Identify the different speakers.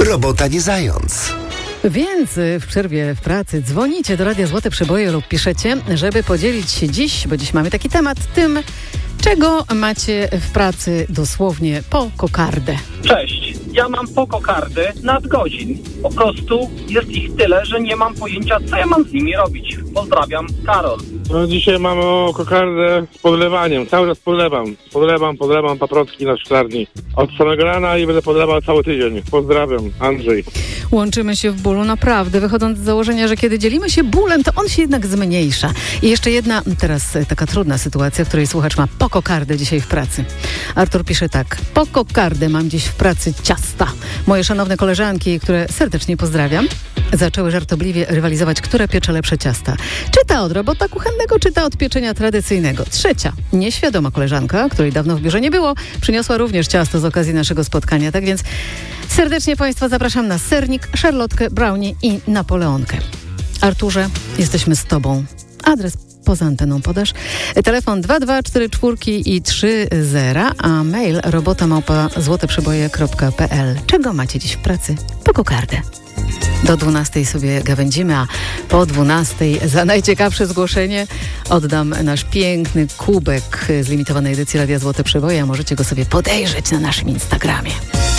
Speaker 1: Robota nie zając.
Speaker 2: Więc w przerwie w pracy dzwonicie do Radia Złote Przeboje lub piszecie, żeby podzielić się dziś, bo dziś mamy taki temat, tym, czego macie w pracy dosłownie po kokardę.
Speaker 3: Cześć, ja mam po kokardy nadgodzin. Po prostu jest ich tyle, że nie mam pojęcia, co ja mam z nimi robić. Pozdrawiam, Karol.
Speaker 4: No dzisiaj mamy o kokardę z podlewaniem. Cały czas podlewam paprotki na szklarni. Od samego rana i będę podlewał cały tydzień. Pozdrawiam, Andrzej.
Speaker 2: Łączymy się w bólu, naprawdę, wychodząc z założenia, że kiedy dzielimy się bólem, to on się jednak zmniejsza. I jeszcze jedna, teraz taka trudna sytuacja, w której słuchacz ma po kokardę dzisiaj w pracy. Artur pisze tak: po kokardę mam dziś w pracy ciasta. Moje szanowne koleżanki, które serdecznie pozdrawiam, zaczęły żartobliwie rywalizować, które piecze lepsze ciasta. Czy ta od robota kuchennego, czy ta od pieczenia tradycyjnego. Trzecia, nieświadoma koleżanka, której dawno w biurze nie było, przyniosła również ciasto z okazji naszego spotkania. Tak więc serdecznie Państwa zapraszam na sernik, szarlotkę, brownie i napoleonkę. Arturze, jesteśmy z Tobą. Adres poza anteną podasz. Telefon 2244 i 30, a mail robota@złoteprzeboje.pl. Czego macie dziś w pracy? Po kokardę. Do 12 sobie gawędzimy, a po 12 za najciekawsze zgłoszenie oddam nasz piękny kubek z limitowanej edycji Radia Złote Przeboje, a możecie go sobie podejrzeć na naszym Instagramie.